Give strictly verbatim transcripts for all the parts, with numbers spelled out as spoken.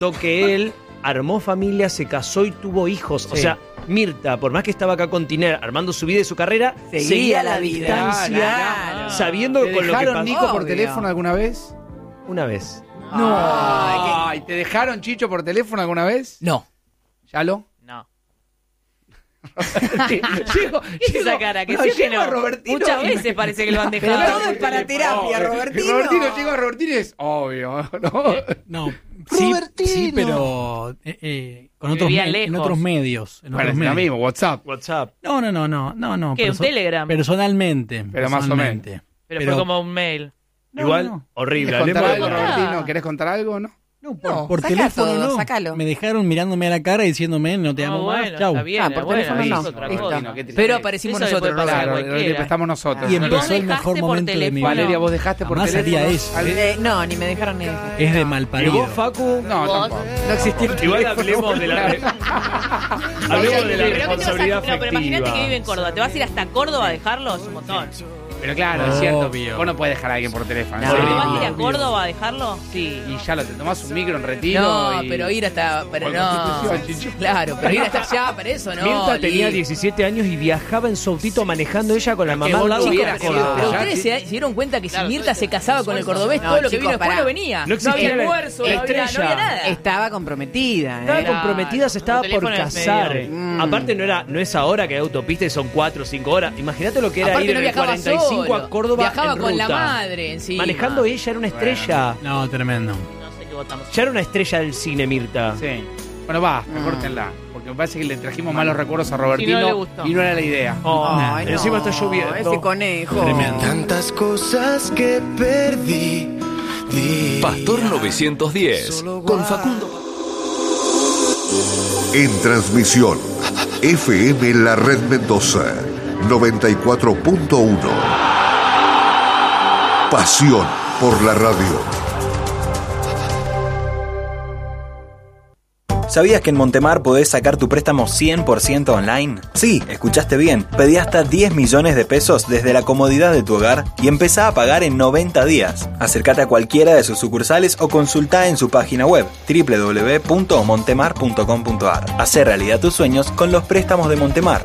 que él armó familia, se casó y tuvo hijos. Sí. O sea, Mirta, por más que estaba acá con Tiner armando su vida y su carrera, seguía, seguía la distancia, claro. sabiendo con lo que pasó. Nico por Obvio. teléfono alguna vez? Una vez. No. Ay, ¿Y te dejaron, Chicho, por teléfono alguna vez? No. ¿Yalo? No. Llego, ¿Qué es esa cara? Que no, sí o que llego a no. Robertino Muchas y- veces parece que lo han Pero dejado. todo es para terapia, No, Robertino. Robertino, llego a Robertino y es obvio, ¿no? No, sí, Robertino. sí, pero eh, eh, con otros, Vivía me- en lejos. otros medios. En Bueno, otros es lo medios. mismo, WhatsApp. WhatsApp. No, no, no, no, no, no. ¿Qué, un perso- Telegram? Personalmente. Pero más o personalmente. Pero, fue como un mail. No, Igual, no. horrible. ¿Querés contar Hablemos algo, de- Ah. Robertino? ¿Querés contar algo o no? No, por, No, por saca teléfono todo, no. sacalo. Me dejaron mirándome a la cara y diciéndome no te Ah, amo bueno, más. Chau. está bien, Ah, por bueno, teléfono ahí no. es otra Listo. cosa. Robertino, qué triste. Pero aparecimos Eso le puede nosotros, pasar a Roberto. Claro, cualquiera. Robertino, estamos nosotros. Y ¿Vos empezó el dejaste mejor por momento de mi teléfono? vida. Valeria, ¿vos dejaste por Jamás teléfono? haría eso. Al- Eh, no, ni me dejaron ni dejar. Es de ¿Y malparido. vos, Facu? No, Vos- tampoco. No existía el Igual teléfono. hablemos de la, re- hablemos de la Pero, ¿qué te vas a- responsabilidad no, pero imagínate afectiva. que vive en Córdoba. ¿Te vas a ir hasta Córdoba a dejarlo? Es un montón. Pero claro, es cierto. Obvio. Vos no podés dejar a alguien por teléfono. No. es ¿Te horrible. vas a ir a obvio. Córdoba a dejarlo? Sí. Y ya lo te tomás un micro en retiro. No, y... pero ir hasta. Pero Por no. Constitución, Chicho. Claro, pero ir hasta allá, para eso no. Mirta tenía Li- diecisiete años y viajaba en su autito manejando ella con la mamá vos al lado. no de hubieras la ido. Córdoba. Pero Ya, ustedes sí. se, se dieron cuenta que Claro, si Mirta soy- se casaba con el cordobés, No, todo lo que chicos, vino después pará. no venía. No existía había la- almuerzo, no había, estrella. no había nada. Estaba comprometida, ¿eh? Estaba Claro, comprometida, se estaba un por teléfono es casar. medio- Mm. Aparte no era, no es ahora que hay autopista y son cuatro o cinco horas. Imagínate lo que era Aparte ir no en el viajaba cuarenta y cinco solo. a Córdoba Viajaba en con la ruta. madre encima. Manejando ella era una estrella. No, tremendo. No sé qué votamos. Ya era una estrella del cine, Mirta. Sí. Bueno, basta, Mm. córtenla. Porque me parece que le trajimos malos recuerdos a Robertino. Y no le gustó. y no era la idea. Oh, Ay, no, encima está lloviendo. ese conejo. Tremendo. Tantas cosas que perdí. Di- Pastor novecientos diez con Facundo. En transmisión, F M La Red Mendoza, noventa y cuatro punto uno. Pasión por la radio. ¿Sabías que en Montemar podés sacar tu préstamo cien por ciento online? Sí, escuchaste bien. Pedí hasta diez millones de pesos desde la comodidad de tu hogar y empezá a pagar en noventa días. Acércate a cualquiera de sus sucursales o consultá en su página web doble u doble u doble u punto montemar punto com punto a r. Hacé realidad tus sueños con los préstamos de Montemar.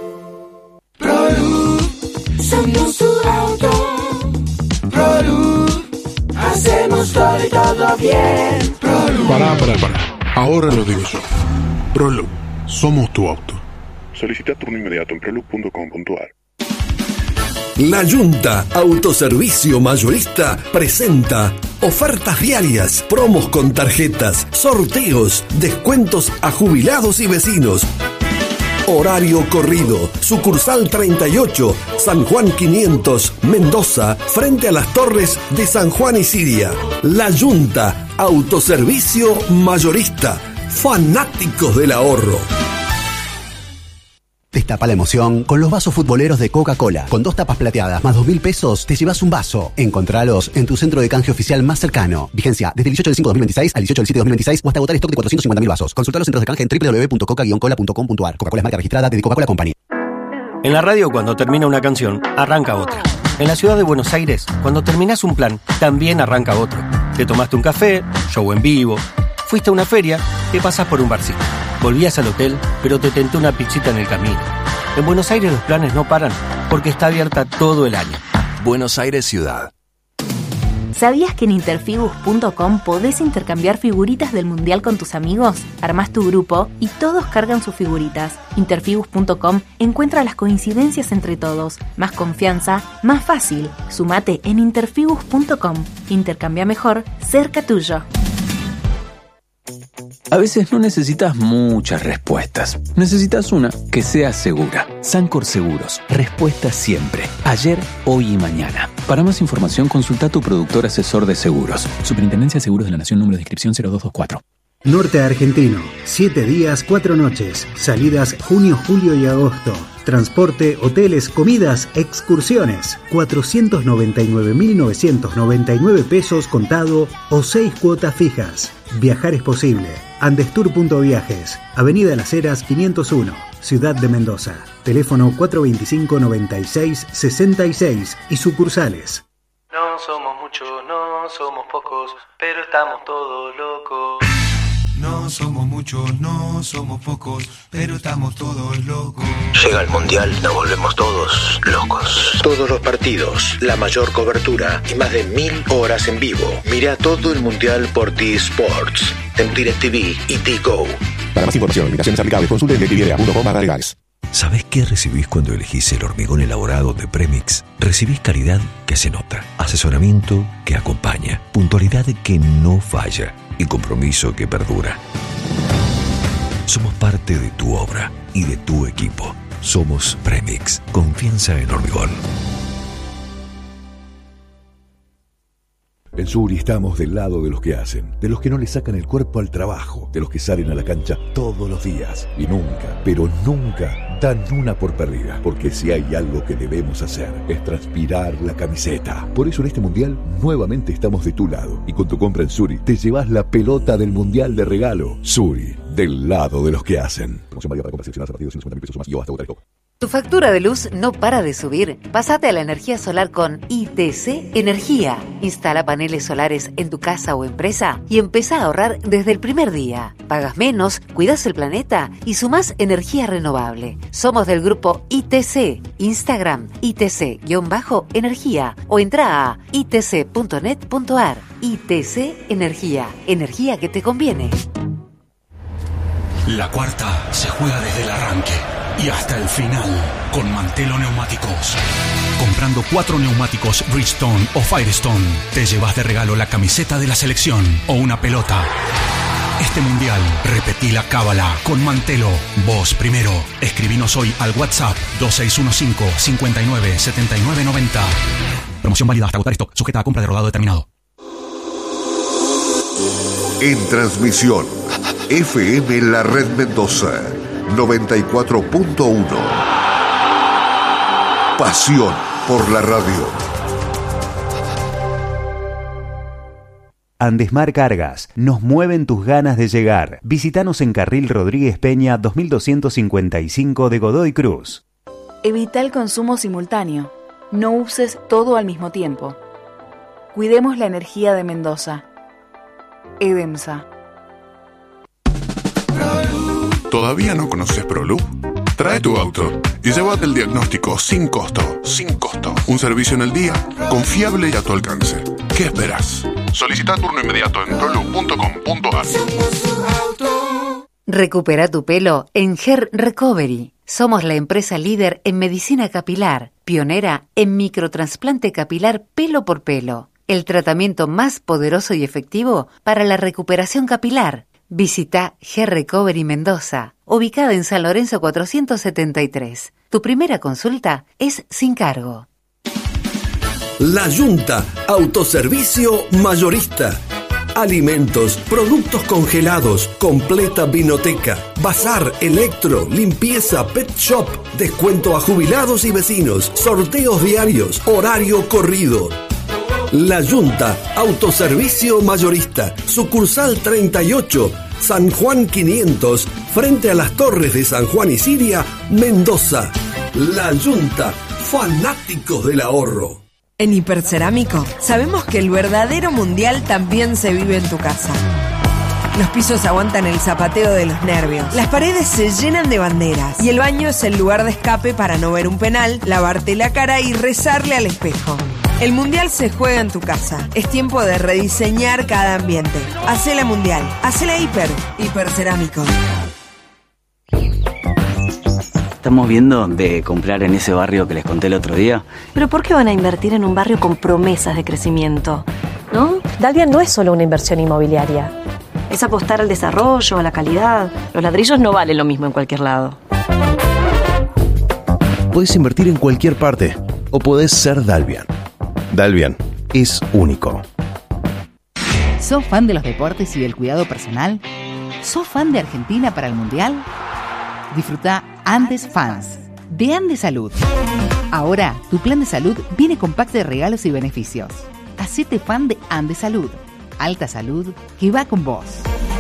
Somos tu auto. ProLuz. Hacemos todo y todo bien. ProLuz. Pará, pará, pará. Ahora lo digo yo. ProLuz. Somos tu auto. Solicita turno inmediato en proluz punto com punto a r. La Junta Autoservicio Mayorista presenta ofertas diarias, promos con tarjetas, sorteos, descuentos a jubilados y vecinos. Horario corrido, sucursal treinta y ocho, San Juan quinientos, Mendoza, frente a las torres de San Juan y Siria. La Junta Autoservicio Mayorista, fanáticos del ahorro. Destapa la emoción con los vasos futboleros de Coca-Cola. Con dos tapas plateadas más dos mil pesos, te llevas un vaso. Encontralos en tu centro de canje oficial más cercano. Vigencia desde el dieciocho del cinco de dos mil veintiséis al dieciocho del siete de dos mil veintiséis o hasta agotar stock de cuatrocientos cincuenta mil vasos. Consulta los centros de canje en doble u doble u doble u punto coca guion cola punto com punto a r. Coca-Cola es marca registrada de The Coca-Cola Company. En la radio, cuando termina una canción, arranca otra. En la ciudad de Buenos Aires, cuando terminás un plan, también arranca otro. Te tomaste un café, show en vivo, fuiste a una feria, te pasás por un barcito. Volvías al hotel, pero te tentó una pizzita en el camino. En Buenos Aires los planes no paran, porque está abierta todo el año. Buenos Aires Ciudad. ¿Sabías que en interfibus punto com podés intercambiar figuritas del Mundial con tus amigos? Armás tu grupo y todos cargan sus figuritas. interfibus punto com encuentra las coincidencias entre todos. Más confianza, más fácil. Sumate en interfibus punto com. Intercambia mejor, cerca tuyo. A veces no necesitas muchas respuestas. Necesitas una que sea segura. Sancor Seguros. Respuesta siempre. Ayer, hoy y mañana. Para más información, consulta a tu productor asesor de seguros. Superintendencia de Seguros de la Nación, número de inscripción cero dos dos cuatro. Norte Argentino, siete días, cuatro noches, salidas junio, julio y agosto. Transporte, hoteles, comidas, excursiones. cuatrocientos noventa y nueve mil novecientos noventa y nueve pesos contado o seis cuotas fijas. Viajar es posible. Andestur punto viajes, Avenida Las Heras quinientos uno, Ciudad de Mendoza. Teléfono cuatro veinticinco, noventa y seis, sesenta y seis y sucursales. No somos muchos, no somos pocos, pero estamos todos locos. No somos muchos, no somos pocos, pero estamos todos locos. Llega el Mundial, nos volvemos todos locos. Todos los partidos, la mayor cobertura y más de mil horas en vivo. Mira todo el Mundial por T-Sports, en DirecTV y T-Go. Para más información, invitaciones aplicables, consulte en directv punto com barra legales. ¿Sabés qué recibís cuando elegís el hormigón elaborado de Premix? Recibís calidad que se nota, asesoramiento que acompaña, puntualidad que no falla y compromiso que perdura. Somos parte de tu obra y de tu equipo. Somos Premix. Confianza en hormigón. En Suri estamos del lado de los que hacen, de los que no le sacan el cuerpo al trabajo, de los que salen a la cancha todos los días y nunca, pero nunca dan una por perdida, porque si hay algo que debemos hacer es transpirar la camiseta. Por eso en este Mundial nuevamente estamos de tu lado y con tu compra en Suri te llevas la pelota del Mundial de regalo. Suri, del lado de los que hacen. Promoción válida para compras seleccionadas a partir de ciento cincuenta mil pesos o más y o hasta votar el toque. ¿Tu factura de luz no para de subir? Pásate a la energía solar con I T C Energía. Instala paneles solares en tu casa o empresa y empezá a ahorrar desde el primer día. Pagas menos, cuidas el planeta y sumás energía renovable. Somos del grupo I T C. Instagram I T C-energía o entra a i t c punto net punto a r. I T C Energía. Energía que te conviene. La cuarta se juega desde el arranque y hasta el final con Mantelo Neumáticos. Comprando cuatro neumáticos Bridgestone o Firestone, te llevas de regalo la camiseta de la selección o una pelota. Este mundial, repetí la cábala con Mantelo. Vos primero. Escribinos hoy al WhatsApp dos seis uno cinco, cinco nueve, siete nueve nueve cero. Promoción válida hasta agotar stock, sujeta a compra de rodado determinado. En transmisión, F M La Red Mendoza, noventa y cuatro punto uno. Pasión por la radio. Andesmar Cargas, nos mueven tus ganas de llegar. Visítanos en Carril Rodríguez Peña dos mil doscientos cincuenta y cinco de Godoy Cruz. Evita el consumo simultáneo. No uses todo al mismo tiempo. Cuidemos la energía de Mendoza. EDEMSA. ¿Todavía no conoces ProLoop? Trae tu auto y llévate el diagnóstico sin costo. Sin costo. Un servicio en el día, confiable y a tu alcance. ¿Qué esperas? Solicita turno inmediato en proloop punto com punto a r. Recupera tu pelo en Hair Recovery. Somos la empresa líder en medicina capilar, pionera en microtrasplante capilar pelo por pelo. El tratamiento más poderoso y efectivo para la recuperación capilar. Visita Hair Recovery Mendoza, ubicada en San Lorenzo cuatrocientos setenta y tres. Tu primera consulta es sin cargo. La Yunta, autoservicio mayorista. Alimentos, productos congelados, completa vinoteca, bazar, electro, limpieza, pet shop, descuento a jubilados y vecinos, sorteos diarios, horario corrido. La Yunta, autoservicio mayorista, sucursal treinta y ocho, San Juan quinientos, frente a las torres de San Juan y Siria, Mendoza. La Yunta, fanáticos del ahorro. En Hipercerámico sabemos que el verdadero mundial también se vive en tu casa. Los pisos aguantan el zapateo de los nervios, las paredes se llenan de banderas y el baño es el lugar de escape para no ver un penal, lavarte la cara y rezarle al espejo. El mundial se juega en tu casa. Es tiempo de rediseñar cada ambiente. Hacela mundial, hacela hiper, Hipercerámico. Estamos viendo de comprar en ese barrio que les conté el otro día. ¿Pero por qué van a invertir en un barrio con promesas de crecimiento? ¿No? Dalvia no es solo una inversión inmobiliaria. Es apostar al desarrollo, a la calidad. Los ladrillos no valen lo mismo en cualquier lado. Puedes invertir en cualquier parte o podés ser Dalvian. Dalvian es único. ¿Sos fan de los deportes y del cuidado personal? ¿Sos fan de Argentina para el Mundial? Disfruta Andes Fans de Andes Salud. Ahora, tu plan de salud viene con pack de regalos y beneficios. Hacete fan de Andes Salud. Alta salud que va con vos.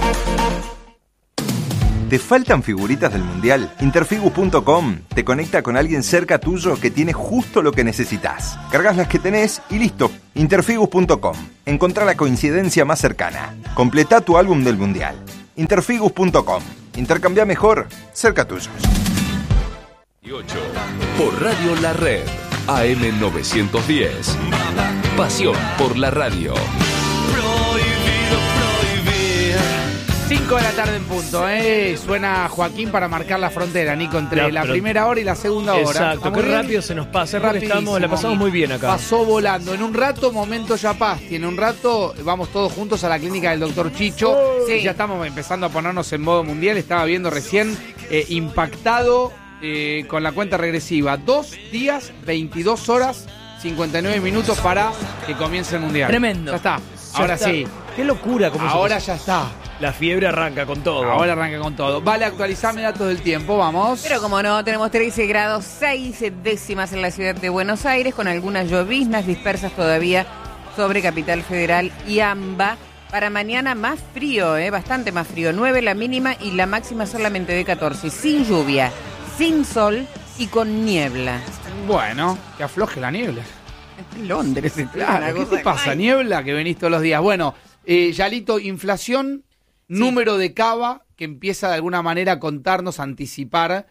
¿Te faltan figuritas del Mundial? Interfigus punto com te conecta con alguien cerca tuyo que tiene justo lo que necesitas. Cargas las que tenés y listo. Interfigus punto com. Encontrá la coincidencia más cercana. Completá tu álbum del Mundial. interfigus punto com. Intercambia mejor, cerca tuyo. Por Radio La Red, A M novecientos diez. Pasión por la radio. cinco de la tarde en punto, ¿eh? Suena Joaquín para marcar la frontera, Nico, entre No, la pero- primera hora y la segunda hora. Exacto, qué bien? rápido se nos pasa. Porque Rapidísimo. estamos, la pasamos muy bien acá. Pasó volando. En un rato, Momento Ya Paz. Tiene un rato, vamos todos juntos a la clínica del doctor Chicho. Sí. Ya estamos empezando a ponernos en modo mundial. Estaba viendo recién, eh, impactado eh, con la cuenta regresiva. Dos días, veintidós horas, cincuenta y nueve minutos para que comience el mundial. Tremendo. Ya está. Ya Ahora está. sí. Qué locura. Como Ahora se- ya está. La fiebre arranca con todo. Ahora arranca con todo. Vale, actualizame datos del tiempo, vamos. Pero como no, tenemos trece grados seis décimas en la ciudad de Buenos Aires, con algunas lloviznas dispersas todavía sobre Capital Federal y AMBA. Para mañana más frío, ¿eh? Bastante más frío. nueve la mínima y la máxima solamente de catorce. Sin lluvia, sin sol y con niebla. Bueno, que afloje la niebla. Londres, Claro, ¿qué te pasa? Niebla, que venís todos los días. Bueno, eh, Yalito, inflación, número de Cava, que empieza de alguna manera a contarnos, a anticipar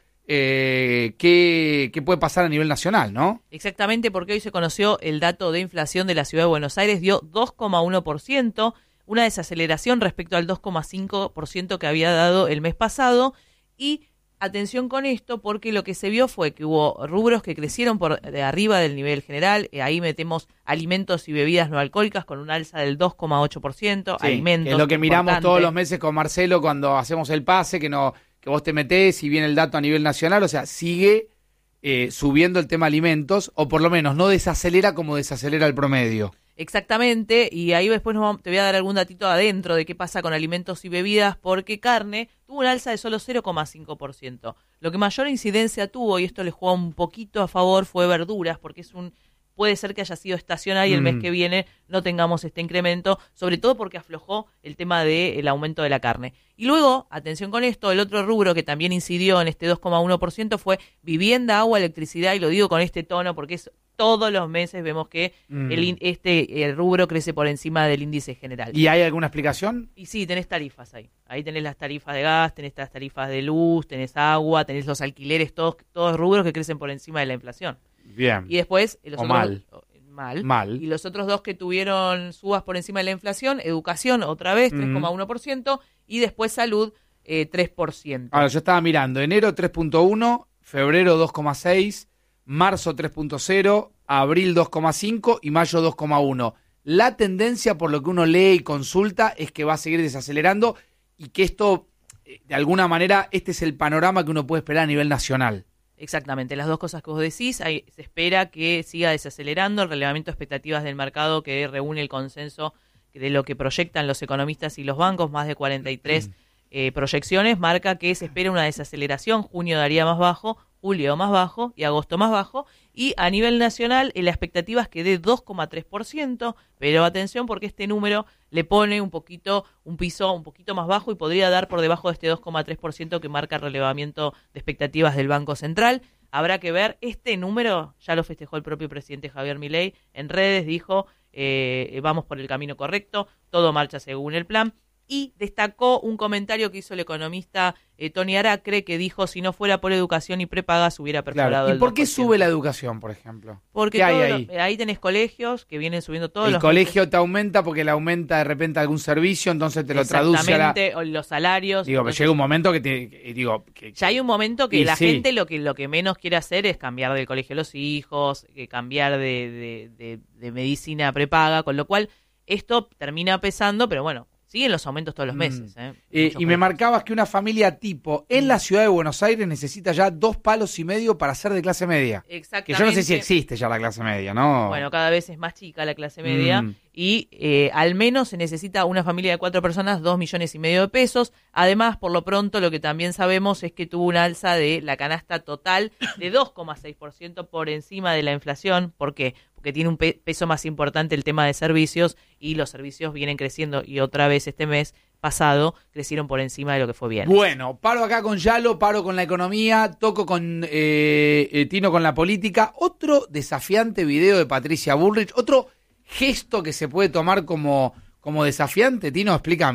eh, qué, qué puede pasar a nivel nacional, ¿no? Exactamente, porque hoy se conoció el dato de inflación de la Ciudad de Buenos Aires, dio dos coma uno por ciento, una desaceleración respecto al dos coma cinco por ciento que había dado el mes pasado. Y atención con esto, porque lo que se vio fue que hubo rubros que crecieron por de arriba del nivel general. Eh, ahí metemos alimentos y bebidas no alcohólicas con un alza del dos coma ocho por ciento. Sí, alimentos. que es lo que miramos importante. todos los meses con Marcelo cuando hacemos el pase, que no que vos te metés y viene el dato a nivel nacional, o sea, sigue eh, subiendo el tema alimentos, o por lo menos no desacelera como desacelera el promedio. Exactamente, y ahí después nos vamos- te voy a dar algún datito adentro de qué pasa con alimentos y bebidas, porque carne tuvo un alza de solo cero coma cinco por ciento. Lo que mayor incidencia tuvo, y esto le juega un poquito a favor, fue verduras, porque es un puede ser que haya sido estacional y el Mm. mes que viene no tengamos este incremento, sobre todo porque aflojó el tema del aumento de la carne. Y luego, atención con esto, el otro rubro que también incidió en este dos coma uno por ciento fue vivienda, agua, electricidad, y lo digo con este tono porque es todos los meses vemos que Mm. el, in- este el rubro crece por encima del índice general. ¿Y hay alguna explicación? Y sí, tenés tarifas ahí. Ahí tenés las tarifas de gas, tenés las tarifas de luz, tenés agua, tenés los alquileres, todos, todos rubros que crecen por encima de la inflación. Bien. Y después, eh, los O otros- mal. mal. Mal. Y los otros dos que tuvieron subas por encima de la inflación, educación otra vez, Mm. tres coma uno por ciento, y después salud, eh, tres por ciento. Ahora, yo estaba mirando, enero tres punto uno, febrero dos coma seis, marzo tres punto cero, abril dos coma cinco y mayo dos coma uno. La tendencia, por lo que uno lee y consulta, es que va a seguir desacelerando y que esto, eh, de alguna manera, este es el panorama que uno puede esperar a nivel nacional. Exactamente, las dos cosas que vos decís, ahí se espera que siga desacelerando el relevamiento de expectativas del mercado que reúne el consenso de lo que proyectan los economistas y los bancos, más de cuarenta y tres eh, proyecciones, marca que se espera una desaceleración, junio daría más bajo, julio más bajo y agosto más bajo, y a nivel nacional eh, la expectativa es que dé dos coma tres por ciento, pero atención porque este número le pone un poquito, un piso un poquito más bajo y podría dar por debajo de este dos coma tres por ciento que marca el relevamiento de expectativas del Banco Central. Habrá que ver, este número ya lo festejó el propio presidente Javier Milei, en redes dijo, eh, vamos por el camino correcto, todo marcha según el plan. Y destacó un comentario que hizo el economista eh, Tony Aracre, que dijo, si no fuera por educación y prepaga, se hubiera perforado Claro. ¿Y el por qué dos por ciento. sube la educación, por ejemplo? Porque ¿Qué hay todo ahí? lo- ahí tenés colegios que vienen subiendo todos El los colegio te aumenta porque le aumenta de repente algún servicio, entonces te lo traduce a la... Exactamente, o los salarios. Digo, pero entonces- llega un momento que, te, que- digo, que Ya hay un momento que Y la sí. gente lo que lo que menos quiere hacer es cambiar del colegio a los hijos, que cambiar de, de, de- de medicina prepaga, con lo cual esto termina pesando, pero bueno, siguen los aumentos todos los meses. ¿eh? Eh, Muchos y me meses. marcabas que una familia tipo en la ciudad de Buenos Aires necesita ya dos palos y medio para ser de clase media. Que Exactamente. yo no sé si existe ya la clase media, ¿no? Bueno, cada vez es más chica la clase media Mm. y eh, al menos se necesita una familia de cuatro personas, dos millones y medio de pesos. Además, por lo pronto, lo que también sabemos es que tuvo una alza de la canasta total de dos coma seis por ciento por encima de la inflación. ¿Por qué? Porque tiene un pe- peso más importante el tema de servicios y los servicios vienen creciendo y otra vez este mes pasado crecieron por encima de lo que fue bien. Bueno, paro acá con Yalo, paro con la economía, toco con eh, eh, Tino con la política. Otro desafiante video de Patricia Bullrich, otro gesto que se puede tomar como, como desafiante, Tino, explícame.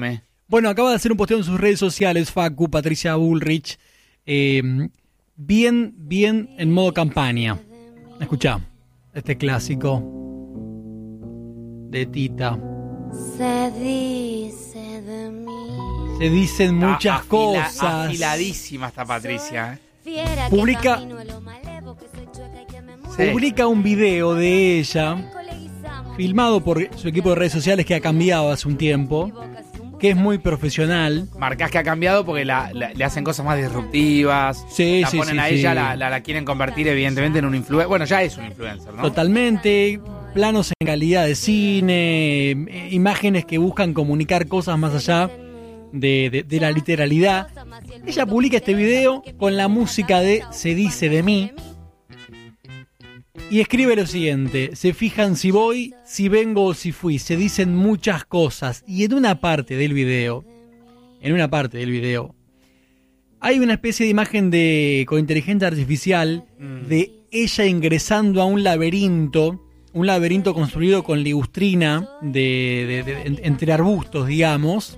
Bueno, acaba de hacer un posteo en sus redes sociales, Facu, Patricia Bullrich, eh, bien, bien en modo campaña. Escuchá, este clásico de Tita. Se dice de mí. Se dicen Está muchas afila- cosas. Afiladísima esta Patricia. ¿eh? Publica, Sí. publica un video de ella, filmado por su equipo de redes sociales que ha cambiado hace un tiempo, que es muy profesional. Marcás que ha cambiado porque la, la- le hacen cosas más disruptivas. Sí, la sí, ponen sí, a sí. ella, la, la, la quieren convertir evidentemente en un influencer. Bueno, ya es un influencer, ¿no? Totalmente, planos en calidad de cine, eh, imágenes que buscan comunicar cosas más allá de, de- de la literalidad. Ella publica este video con la música de Se dice de mí y escribe lo siguiente: se fijan si voy, si vengo o si fui, se dicen muchas cosas. Y en una parte del video, en una parte del video, hay una especie de imagen de con inteligencia artificial de ella ingresando a un laberinto, un laberinto construido con ligustrina de, de- de- en- entre arbustos, digamos,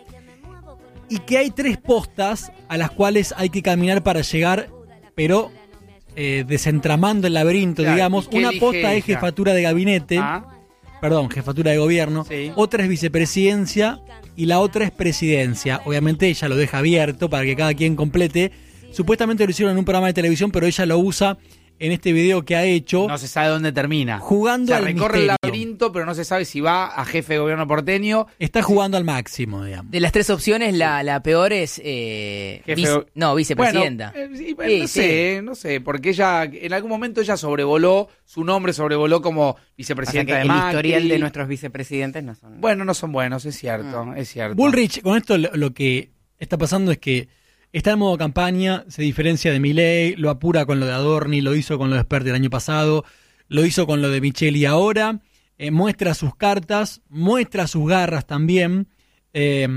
y que hay tres postas a las cuales hay que caminar para llegar, pero eh, desentramando el laberinto, Claro, digamos. ¿y qué Una elige posta es ella? jefatura de gabinete, Ah. perdón, jefatura de gobierno, Sí. otra es vicepresidencia y la otra es presidencia. Obviamente ella lo deja abierto para que cada quien complete. Supuestamente lo hicieron en un programa de televisión, pero ella lo usa en este video que ha hecho. No se sabe dónde termina. Jugando o sea, al recorre misterio. el laberinto, pero no se sabe si va a jefe de gobierno porteño. Está jugando al máximo, digamos. De las tres opciones, la, la peor es... Eh, Jefe vice- de- no, vicepresidenta. Bueno, eh, sí, bueno, Sí, no sí. sé, no sé, porque ella, en algún momento ella sobrevoló, su nombre sobrevoló como Pasa vicepresidenta que de el Macri. historial de nuestros vicepresidentes no son... Bueno, no son buenos, es cierto, es cierto. Bullrich, con esto lo, lo que está pasando es que está en modo campaña, se diferencia de Milei, lo apura con lo de Adorni, lo hizo con lo de Spert el año pasado, lo hizo con lo de Micheli ahora, eh, muestra sus cartas, muestra sus garras también, eh,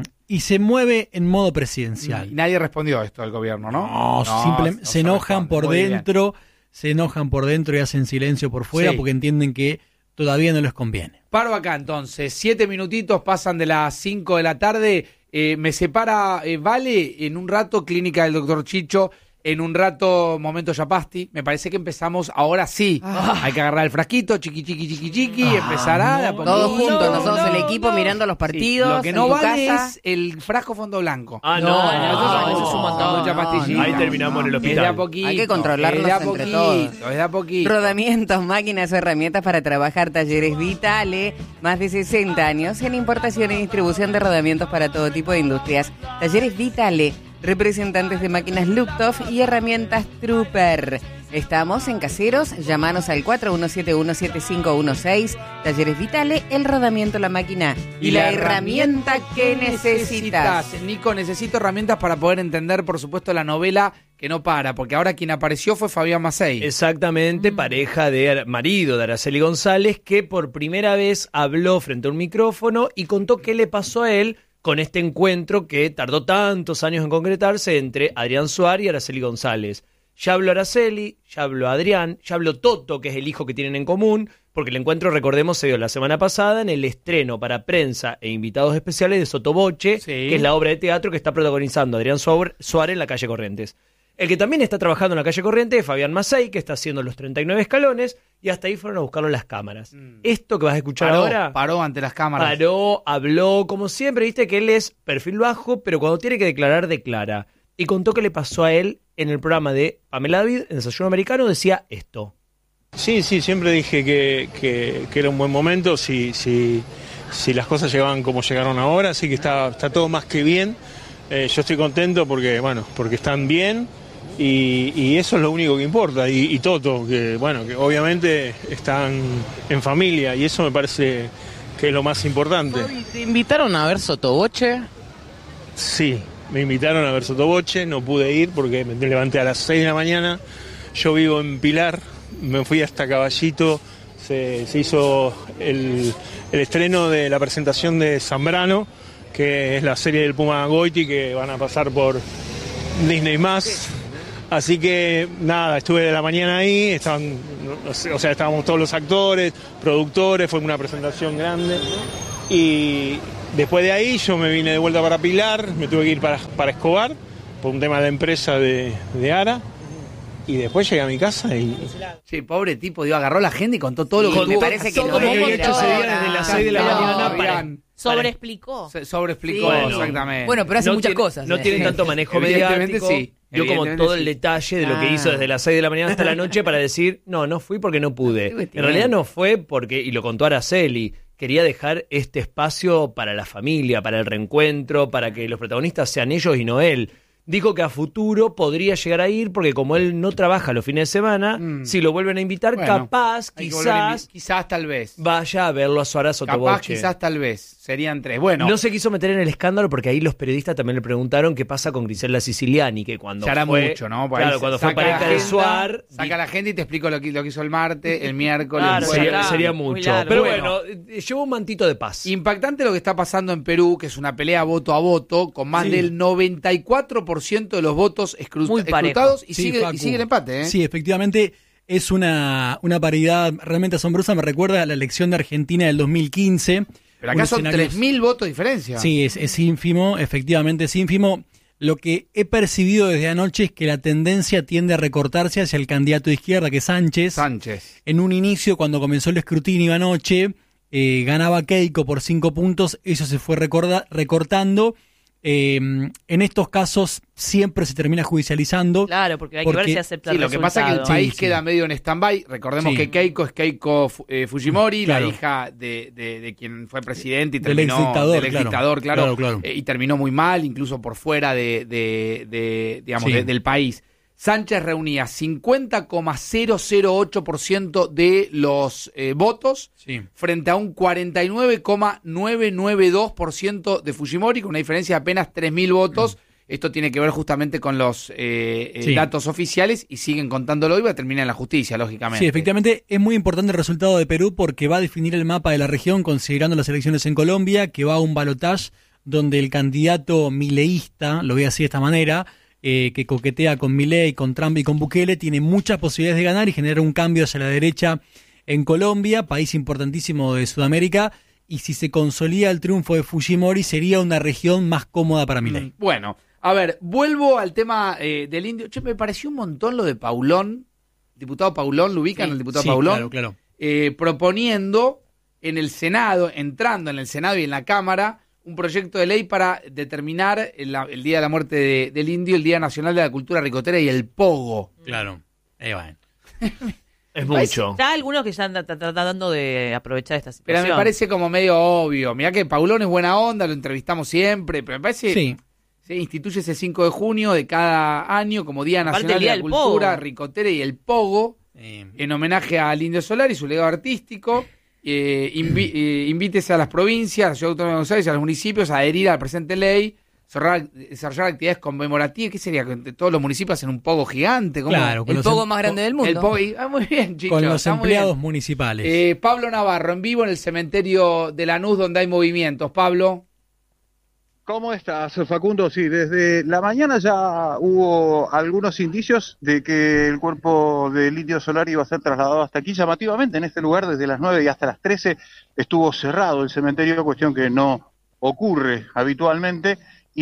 y se mueve en modo presidencial. Y nadie respondió a esto del gobierno, ¿no? No, simplemente se enojan responde. por Muy bien. dentro, se enojan por dentro y hacen silencio por fuera Sí. porque entienden que todavía no les conviene. Paro acá entonces, siete minutitos pasan de las cinco de la tarde, eh, me separa eh, Vale, en un rato Clínica del Doctor Chicho, en un rato Momento Yapasti, me parece que empezamos ahora sí, hay que agarrar el frasquito, chiqui chiqui chiqui chiqui, y empezará de a poquito. Todos juntos, nosotros el equipo mirando los partidos. Sí, lo que no en tu vale casa. es el frasco fondo blanco. Ah, no, no, eso es un montón. Mucha pastillita. Ahí terminamos en el Es de hospital. a poquito. Hay que controlarlos es de a entre poquito, todos. Es de a poquito. Rodamientos, máquinas o herramientas para trabajar, Talleres Vitale, más de sesenta años en importación y distribución de rodamientos para todo tipo de industrias. Talleres Vitale, representantes de máquinas Luktov y herramientas Trooper. Estamos en Caseros, llámanos al cuatro uno siete uno siete cinco uno seis. Talleres Vitale, el rodamiento, la máquina y, la, herramienta que necesitas. Nico, necesito herramientas para poder entender, por supuesto, la novela que no para, porque ahora quien apareció fue Fabián Macei. Exactamente, pareja de marido de Araceli González, que por primera vez habló frente a un micrófono y contó qué le pasó a él con este encuentro que tardó tantos años en concretarse entre Adrián Suárez y Araceli González. Ya habló Araceli, ya habló Adrián, ya habló Toto, que es el hijo que tienen en común, porque el encuentro, recordemos, se dio la semana pasada en el estreno para prensa e invitados especiales de Sotoboche, Sí. que es la obra de teatro que está protagonizando Adrián Suárez en la calle Corrientes. El que también está trabajando en la calle Corrientes es Fabián Macei, que está haciendo los treinta y nueve escalones, y hasta ahí fueron a buscarlo las cámaras. Esto que vas a escuchar Paró, ahora... paró ante las cámaras. Paró, habló, como siempre, viste que él es perfil bajo, pero cuando tiene que declarar, declara. Y contó qué le pasó a él en el programa de Pamela David, en Desayuno Americano, decía esto. Sí, sí, siempre dije que, que- que era un buen momento si, si, si las cosas llegaban como llegaron ahora, así que está, está todo más que bien. Eh, yo estoy contento porque, bueno, porque están bien y, y eso es lo único que importa. Y, y Toto, que bueno, que obviamente están en familia y eso me parece que es lo más importante. ¿Te invitaron a ver Sotoboche? Sí, me invitaron a ver Sotoboche, no pude ir porque me levanté a las seis de la mañana. Yo vivo en Pilar, me fui hasta Caballito, se, se hizo el, el estreno de la presentación de Zambrano, que es la serie del Puma Goiti que van a pasar por Disney más. Así que nada, estuve de la mañana ahí, estaban, o sea, estábamos todos los actores, productores, fue una presentación grande. Y, Después de ahí yo me vine de vuelta para Pilar, me tuve que ir para, para Escobar, por un tema de la empresa de, de Ara. Y después llegué a mi casa y... Sí, pobre tipo, digo, agarró a la gente y contó todo lo que me tuvo. parece que todo lo había era. hecho ese día desde las seis de la No, mañana para... Sobreexplicó. Se- Sobreexplicó, Sí. exactamente. Bueno, pero hace No muchas tiene- cosas. No eh. tienen tanto manejo Evidentemente mediático. sí. Dio como Evidentemente todo el sí. detalle de lo que Ah. hizo desde las seis de la mañana hasta la noche para decir, no, no fui porque no pude. En realidad no fue porque, y lo contó Araceli, quería dejar este espacio para la familia, para el reencuentro, para que los protagonistas sean ellos y no él. Dijo que a futuro podría llegar a ir porque como él no trabaja los fines de semana, Mm. si lo vuelven a invitar, Bueno, capaz, hay que volver a invi- quizás, quizás tal vez. vaya a verlo a Suárez Capaz, Sotoboche. quizás tal vez. Serían tres. Bueno, No se quiso meter en el escándalo porque ahí los periodistas también le preguntaron qué pasa con Griselda Siciliani, que cuando ya era fue, mucho, ¿no? Por ahí claro, se- cuando fue saca la pareja de agenda, Suar, Saca a la gente y te explico lo que, lo que hizo el martes, el miércoles. claro, el sería, jueves. sería muy mucho. largo. Pero Bueno. bueno, eh, llevó un mantito de paz. Impactante lo que está pasando en Perú, que es una pelea voto a voto, con más Sí. del noventa y cuatro por ciento de los votos escru- Muy parejo. escrutados y, Sí, sigue, Facu. y sigue el empate. ¿eh? Sí, efectivamente es una, una paridad realmente asombrosa. Me recuerda a la elección de Argentina del dos mil quince. Pero acá Un son escenario- tres mil votos de diferencia. Sí, es, es ínfimo, efectivamente es ínfimo. Lo que he percibido desde anoche es que la tendencia tiende a recortarse hacia el candidato de izquierda, que es Sánchez. Sánchez. En un inicio, cuando comenzó el escrutinio anoche, eh, ganaba Keiko por cinco puntos, eso se fue recorda- recortando. Eh, en estos casos siempre se termina judicializando. Claro, porque hay que ver Porque- si acepta Sí, el lo que pasa es que el resultado. país Sí, sí. queda medio en stand-by. Recordemos Sí. que Keiko es Keiko Fu- eh, Fujimori, Claro. la hija de, de- de quien fue presidente y Del terminó exdictador, del claro. exdictador, claro, Claro, claro. eh, y terminó muy mal, incluso por fuera de, de- de, digamos, Sí. de- del país. Sánchez reunía cincuenta coma cero cero ocho por ciento de los eh, votos Sí. frente a un cuarenta y nueve coma novecientos noventa y dos por ciento de Fujimori, con una diferencia de apenas tres mil votos. Esto tiene que ver justamente con los eh, eh, Sí. datos oficiales y siguen contándolo y va a terminar en la justicia, lógicamente. Sí, efectivamente es muy importante el resultado de Perú porque va a definir el mapa de la región considerando las elecciones en Colombia, que va a un balotaje donde el candidato mileísta, lo voy a decir de esta manera, eh, que coquetea con Milei, con Trump y con Bukele, tiene muchas posibilidades de ganar y generar un cambio hacia la derecha en Colombia, país importantísimo de Sudamérica, y si se consolida el triunfo de Fujimori sería una región más cómoda para Milei. Bueno, a ver, vuelvo al tema eh, del indio. Che, me pareció un montón lo de Paulón, diputado Paulón, ¿lo ubican Sí, el diputado sí, Paulón? claro, claro. Eh, proponiendo en el Senado, entrando en el Senado y en la Cámara, un proyecto de ley para determinar el, el Día de la Muerte de- del Indio, el Día Nacional de la Cultura Ricotera y el Pogo. Claro, ahí va. Es mucho. Está algunos que ya andan tra- tratando de aprovechar esta Pero situación. me parece como medio obvio. Mirá que Paulón es buena onda, lo entrevistamos siempre, pero me parece Sí. se instituye ese cinco de junio de cada año como Día Aparte, Nacional el Día de la del Cultura Pogo. Ricotera y el Pogo, en homenaje al Indio Solar y su legado artístico. Eh, invi- eh, invítese a las provincias, a la Ciudad Autónoma de Buenos Aires y a los municipios a adherir a la presente ley, desarrollar, desarrollar actividades conmemorativas. ¿Qué sería? ¿Que todos los municipios hacen un pogo gigante? ¿Cómo? Claro, con El los pogo em- más grande del mundo. El pogo, y- ah, muy bien, Chicho, Con los está muy empleados bien. municipales. Eh, Pablo Navarro, en vivo en el cementerio de Lanús, donde hay movimientos. Pablo. ¿Cómo estás, Facundo? Sí, desde la mañana ya hubo algunos indicios de que el cuerpo del Indio Solar iba a ser trasladado hasta aquí. Llamativamente, en este lugar, desde las nueve y hasta las trece, estuvo cerrado el cementerio, cuestión que no ocurre habitualmente.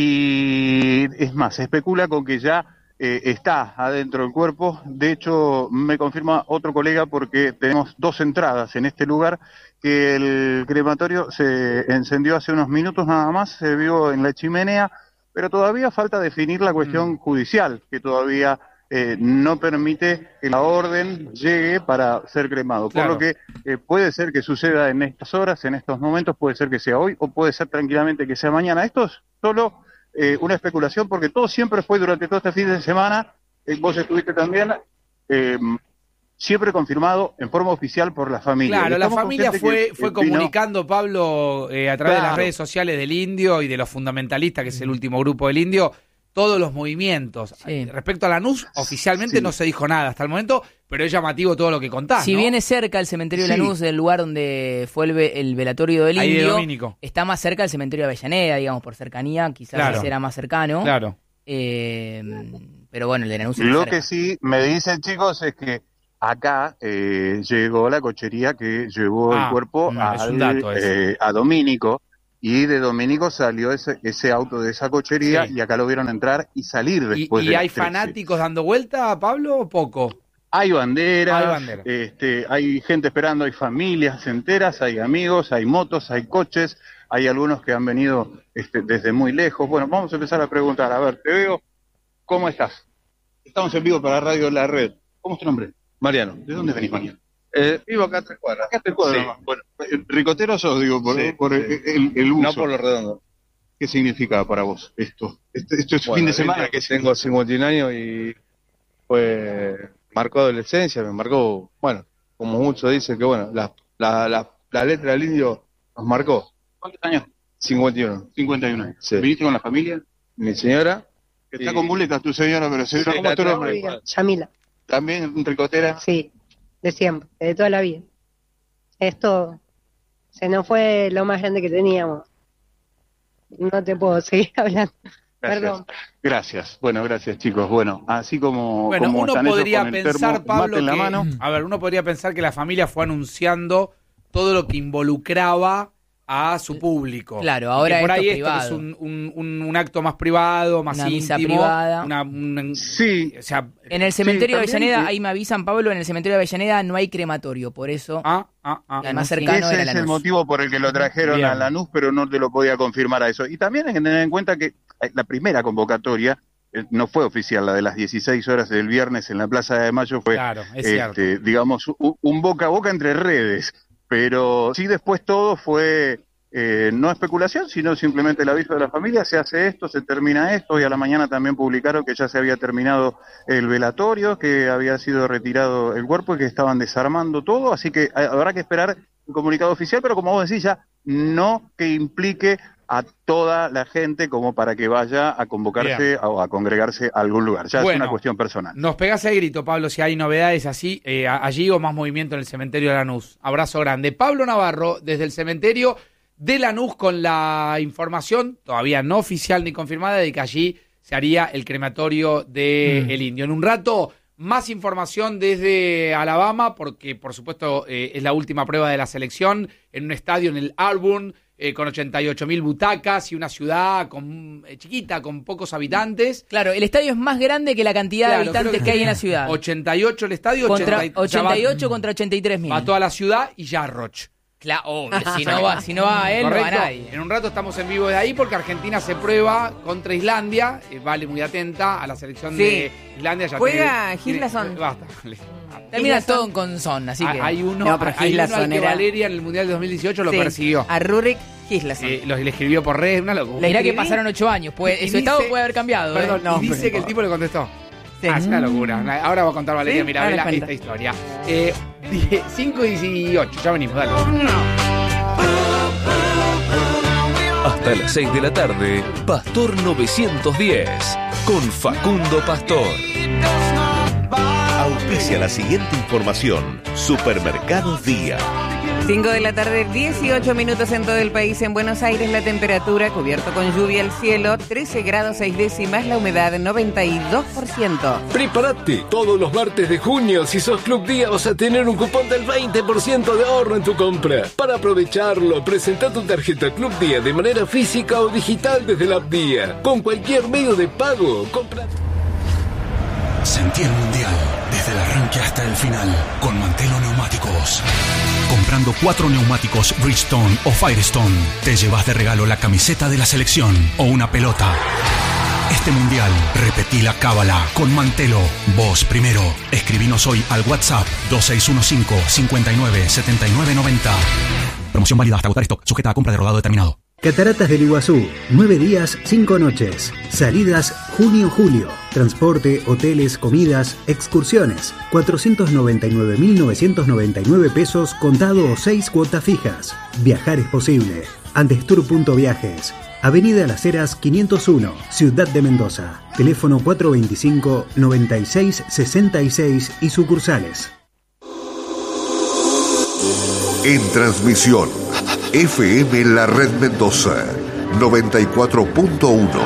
Y es más, se especula con que ya eh, está adentro del cuerpo. De hecho, me confirma otro colega porque tenemos dos entradas en este lugar, que el crematorio se encendió hace unos minutos nada más, se vio en la chimenea, pero todavía falta definir la cuestión Mm. judicial, que todavía eh, no permite que la orden llegue para ser cremado. Claro. Por lo que eh, puede ser que suceda en estas horas, en estos momentos, puede ser que sea hoy o puede ser tranquilamente que sea mañana. Esto es solo eh, una especulación porque todo siempre fue durante todo este fin de semana, eh, vos estuviste también... Eh, siempre confirmado en forma oficial por la familia. Claro, Y la estamos familia conscientes fue, que, fue eh, vino- comunicando, Pablo, eh, a través de las Claro. redes sociales del Indio y de los fundamentalistas, que es el último grupo del Indio, todos los movimientos. Eh, Respecto a Lanús, oficialmente Sí. no se dijo nada hasta el momento, pero es llamativo todo lo que contás, Si ¿no? bien es cerca el cementerio de Sí. Lanús del lugar donde fue el, ve- el velatorio del Ahí de Indio, Domínico. está más cerca el cementerio de Avellaneda, digamos, por cercanía, quizás Claro. ese era más cercano. Claro. Eh, pero bueno, el de Lanús es Lo cerca. que sí me dicen, chicos, es que acá eh, llegó la cochería que llevó Ah, el cuerpo mm, al, es un dato ese. eh, a Domínico, y de Domínico salió ese, ese auto de esa cochería Sí. y acá lo vieron entrar y salir ¿Y, después y de las hay trece. fanáticos dando vuelta, Pablo, o poco? Hay banderas, Hay banderas. Este, hay gente esperando, hay familias enteras, hay amigos, hay motos, hay coches, hay algunos que han venido este, desde muy lejos. Bueno, vamos a empezar a preguntar. A ver, te veo, ¿cómo estás? Estamos en vivo para Radio La Red. ¿Cómo es tu nombre? Mariano. ¿De dónde venís, Mariano? Eh, vivo acá a tres cuadras. Acá te cuadro. Sí. Bueno, ¿ricotero sos, digo, por, Sí, por sí. El, el uso? No por lo redondo. ¿Qué significa para vos esto? Esto, esto es Bueno, fin de semana. que tengo cincuenta y un años y pues marcó adolescencia, me marcó, bueno, como muchos dicen que bueno, la, la, la, la letra del indio nos marcó. ¿Cuántos años? cincuenta y uno. cincuenta y uno años. Sí. ¿Viniste con la familia? Mi señora. Que está y- con muletas tu señora, pero se Sí, ¿cómo es tu la nombre? traigo. Yamila, ¿También ricotera? sí, de siempre, de toda la vida. Esto se nos fue lo más grande que teníamos. No te puedo seguir hablando. Gracias. Perdón. Gracias. Bueno, gracias, chicos. Bueno, así como, Bueno, como uno están ellos podría con el pensar, termo, Pablo, mate en la que, mano. a ver, uno podría pensar que la familia fue anunciando todo lo que involucraba a su público. Claro, ahora que por esto ahí es esto que es privado. un, un, un, un acto más privado, más Una íntimo. misa privada. Una, un- sí. O sea, En el cementerio Sí, de también, Avellaneda, sí. ahí me avisan, Pablo, en el cementerio de Avellaneda no hay crematorio, por eso. ah, ah, ah. Y además Y cercano ese era es el Lanús. motivo por el que lo trajeron Bien. a Lanús, pero no te lo podía confirmar a eso. Y también hay que tener en cuenta que eh, la primera convocatoria eh, no fue oficial, la de las dieciséis horas del viernes en la Plaza de Mayo fue, Claro, es cierto. este, digamos, un, un boca a boca entre redes. Pero sí, después todo fue eh, no especulación, sino simplemente el aviso de la familia, se hace esto, se termina esto, y a la mañana también publicaron que ya se había terminado el velatorio, que había sido retirado el cuerpo y que estaban desarmando todo, así que eh, habrá que esperar un comunicado oficial, pero como vos decís, ya no que implique a toda la gente como para que vaya a convocarse Bien. o a congregarse a algún lugar, ya es Bueno. una cuestión personal. Nos pegás el grito, Pablo, si hay novedades así, eh, a- allí o más movimiento en el cementerio de Lanús. Abrazo grande. Pablo Navarro, desde el cementerio de Lanús, con la información, todavía no oficial ni confirmada, de que allí se haría el crematorio de Mm. El Indio. En un rato, más información desde Alabama, porque por supuesto eh, es la última prueba de la selección, en un estadio en el Auburn, eh, con ochenta y ocho mil butacas y una ciudad con, eh, chiquita, con pocos habitantes. Claro, el estadio es más grande que la cantidad Claro, de habitantes creo que hay en la ciudad. ochenta y ocho el estadio, Contra ochenta, ya ochenta y ocho va, contra ochenta y tres mil. va toda la ciudad y ya Roch. Claro, obvio, si no va, si no va él, no va Correcto. nadie. En un rato estamos en vivo de ahí porque Argentina se prueba contra Islandia. Eh, vale, muy atenta a la selección Sí. de Islandia. Ya Juega tiene- tiene- Gislason. Basta. Termina Gislason. todo con son, así que. Hay uno, No, pero hay uno al Gislason que era- Valeria en el Mundial de dos mil dieciocho lo Sí, persiguió. A Rurik Gislason. Eh, lo, le escribió por redes, una locura. Mirá que Escribí- pasaron ocho años, pues y su estado dice- puede haber cambiado. Perdón, ¿eh? y No, dice pero- que el tipo le contestó. Sí. Ah, es una locura. Ahora va a contar Valeria ¿Sí? Mirabela Ahora cuenta. esta historia. Eh, cinco y dieciocho, ya venimos, dale. Hasta las seis de la tarde, Pastor novecientos diez, con Facundo Pastor. Auspicia la siguiente información. Supermercados Día. cinco de la tarde, dieciocho minutos en todo el país. En Buenos Aires la temperatura, cubierto con lluvia el cielo, trece grados seis décimas, la humedad noventa y dos por ciento. Prepárate, todos los martes de junio, si sos Club Día vas a tener un cupón del veinte por ciento de ahorro en tu compra. Para aprovecharlo, presenta tu tarjeta Club Día de manera física o digital desde la app Día. Con cualquier medio de pago, compra... Sentí el mundial desde el arranque hasta el final con Mantelo Neumáticos. Comprando cuatro neumáticos Bridgestone o Firestone, te llevas de regalo la camiseta de la selección o una pelota. Este mundial, repetí la cábala con Mantelo. Vos primero. Escribinos hoy al WhatsApp dos seis uno cinco, cinco nueve, siete nueve nueve cero. Promoción válida hasta agotar stock, sujeta a compra de rodado determinado. Cataratas del Iguazú, nueve días, cinco noches. Salidas junio-julio. Transporte, hoteles, comidas, excursiones. cuatrocientos noventa y nueve mil novecientos noventa y nueve pesos contado o seis cuotas fijas. Viajar es posible. Andestur punto viajes. Avenida Las Heras quinientos uno, Ciudad de Mendoza. Teléfono cuatro veinticinco, noventa y seis, sesenta y seis y sucursales. En transmisión, F M La Red Mendoza, noventa y cuatro punto uno.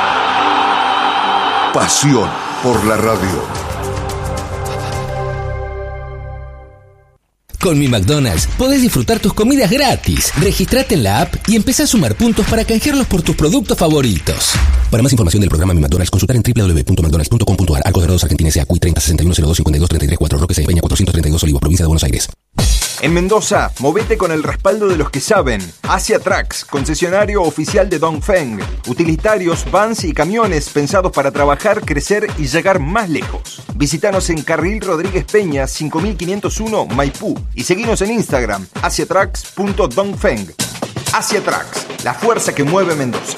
Pasión por la radio. Con Mi McDonald's podés disfrutar tus comidas gratis. Registrate en la app y empezá a sumar puntos para canjearlos por tus productos favoritos. Para más información del programa Mi McDonald's, consultar en doble u doble u doble u punto mcdonalds punto com punto a r. Arcos Dorados Argentina S A. Cuy treinta sesenta y uno cero dos cincuenta y dos treinta y tres cuatro. Roque Sáenz Peña cuatrocientos treinta y dos Olivos, provincia de Buenos Aires. En Mendoza, movete con el respaldo de los que saben. Asia Trucks, concesionario oficial de Dongfeng. Utilitarios, vans y camiones pensados para trabajar, crecer y llegar más lejos. Visítanos en Carril Rodríguez Peña, cinco mil quinientos uno, Maipú. Y seguinos en Instagram, asiatrucks punto dongfeng. Asia Trucks, la fuerza que mueve Mendoza.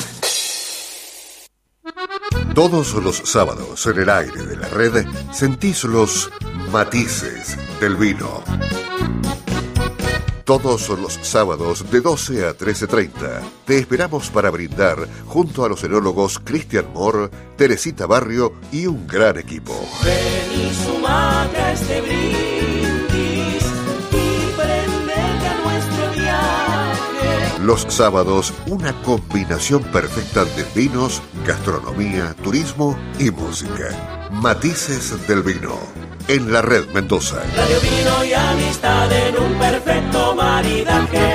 Todos los sábados en el aire de la red sentís los matices del vino. Todos los sábados de doce a trece treinta te esperamos para brindar junto a los enólogos Cristian Moore, Teresita Barrio y un gran equipo. Ven y sumate a este brindis y prendete a nuestro viaje. Los sábados, una combinación perfecta de vinos, gastronomía, turismo y música. Matices del vino. En la red Mendoza. Radio, vino y amistad en un perfecto maridaje.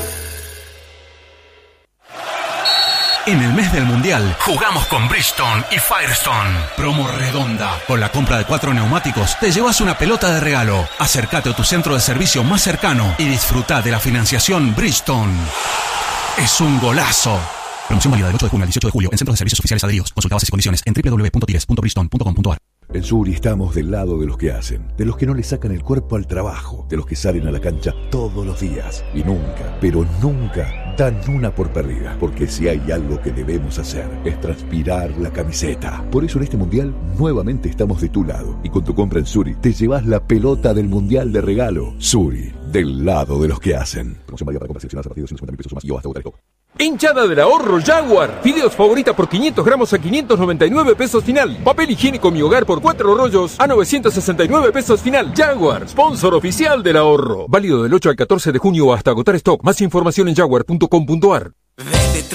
En el mes del Mundial, jugamos con Bridgestone y Firestone. Promo redonda. Con la compra de cuatro neumáticos, te llevas una pelota de regalo. Acércate a tu centro de servicio más cercano y disfruta de la financiación Bridgestone. Es un golazo. Promoción válida del ocho de junio al dieciocho de julio en centros de servicios oficiales adheridos. Consulta bases y condiciones en doble u doble u doble u punto tires punto bridgestone punto com punto a r. En Suri estamos del lado de los que hacen, de los que no le sacan el cuerpo al trabajo, de los que salen a la cancha todos los días y nunca, pero nunca dan una por perdida, porque si hay algo que debemos hacer es transpirar la camiseta. Por eso en este mundial nuevamente estamos de tu lado y con tu compra en Suri te llevas la pelota del mundial de regalo. Suri, del lado de los que hacen. Promoción válida para compras seleccionadas a partir de ciento cincuenta mil pesos o más y o hasta votar el top. Hinchada del ahorro Jaguar. Fideos favorita por quinientos gramos a quinientos noventa y nueve pesos final. Papel higiénico Mi Hogar por cuatro rollos a novecientos sesenta y nueve pesos final. Jaguar, sponsor oficial del ahorro. Válido del ocho al catorce de junio hasta agotar stock. Más información en jaguar punto com punto a r.